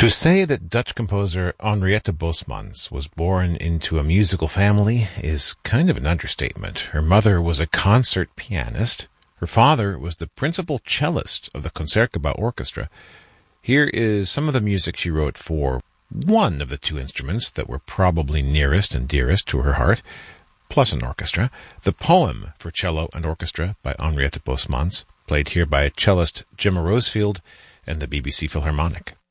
To say that Dutch composer Henriette Bosmans was born into a musical family is kind of an understatement. Her mother was a concert pianist. Her father was the principal cellist of the Concertgebouw Orchestra. Here is some of the music she wrote for one of the two instruments that were probably nearest and dearest to her heart, plus an orchestra. The Poem for Cello and Orchestra by Henriette Bosmans, played here by cellist Gemma Rosefield and the BBC Philharmonic.